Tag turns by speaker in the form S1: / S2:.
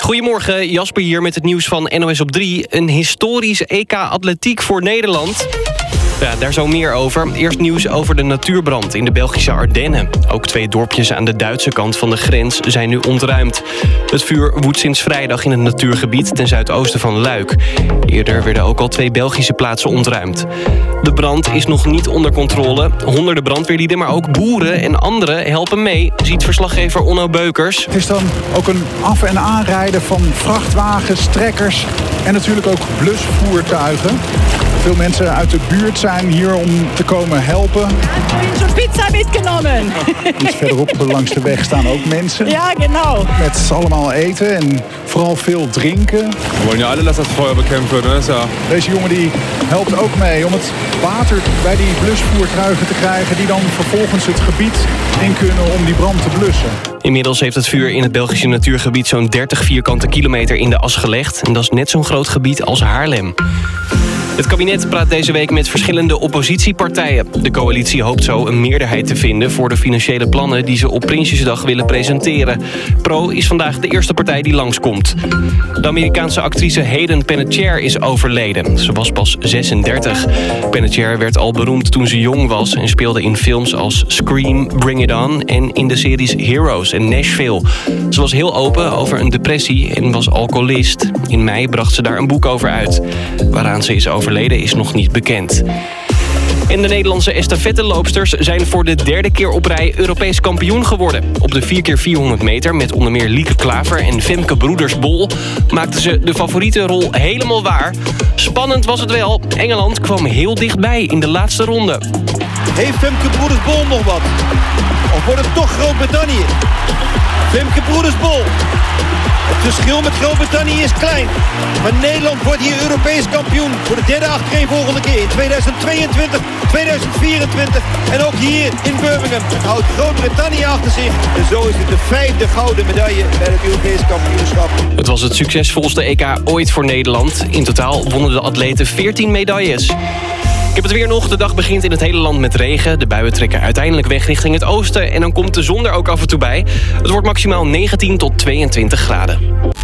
S1: Goedemorgen, Jasper hier met het nieuws van NOS op 3. Een historisch EK atletiek voor Nederland. Ja, daar zo meer over. Eerst nieuws over de natuurbrand in de Belgische Ardennen. Ook 2 dorpjes aan de Duitse kant van de grens zijn nu ontruimd. Het vuur woedt sinds vrijdag in het natuurgebied ten zuidoosten van Luik. Eerder werden ook al 2 Belgische plaatsen ontruimd. De brand is nog niet onder controle. Honderden brandweerlieden, maar ook boeren en anderen helpen mee, ziet verslaggever Onno Beukers.
S2: Het is dan ook een af- en aanrijden van vrachtwagens, trekkers en natuurlijk ook blusvoertuigen. Veel mensen uit de buurt zijn hier om te komen helpen.
S3: Ik heb zo'n pizza meegenomen.
S2: Iets verderop langs de weg staan ook mensen.
S3: Ja, genau.
S2: Met allemaal eten en vooral veel drinken.
S4: We willen ja alle dat Feuer bekämpfen, hè? Ja.
S2: Deze jongen die helpt ook mee om het water bij die blusvoertuigen te krijgen die dan vervolgens het gebied in kunnen om die brand te blussen.
S1: Inmiddels heeft het vuur in het Belgische natuurgebied zo'n 30 vierkante kilometer in de as gelegd. En dat is net zo'n groot gebied als Haarlem. Het kabinet praat deze week met verschillende oppositiepartijen. De coalitie hoopt zo een meerderheid te vinden voor de financiële plannen die ze op Prinsjesdag willen presenteren. Pro is vandaag de eerste partij die langskomt. De Amerikaanse actrice Hayden Panettiere is overleden. Ze was pas 36. Panettiere werd al beroemd toen ze jong was en speelde in films als Scream, Bring It On en in de series Heroes en Nashville. Ze was heel open over een depressie en was alcoholist. In mei bracht ze daar een boek over uit. Waaraan ze is overleden is nog niet bekend. En de Nederlandse estafetteloopsters zijn voor de 3e keer op rij Europees kampioen geworden. Op de 4x400 meter met onder meer Lieke Klaver en Femke Broeders-Bol maakten ze de favoriete rol helemaal waar. Spannend was het wel. Engeland kwam heel dichtbij in de laatste ronde.
S5: Heeft Femke Broeders-Bol nog wat? Of wordt het toch Groot-Brittannië? Femke Broeders-Bol. Het verschil met Groot-Brittannië is klein. Maar Nederland wordt hier Europees kampioen voor de 3e achtereenvolgende keer. In 2022, 2024 en ook hier in Birmingham. Het houdt Groot-Brittannië achter zich. En zo is het de 5e gouden medaille bij het Europees kampioenschap.
S1: Het was het succesvolste EK ooit voor Nederland. In totaal wonnen de atleten 14 medailles. Ik heb het weer nog. De dag begint in het hele land met regen. De buien trekken uiteindelijk weg richting het oosten. En dan komt de zon er ook af en toe bij. Het wordt maximaal 19 tot 22 graden.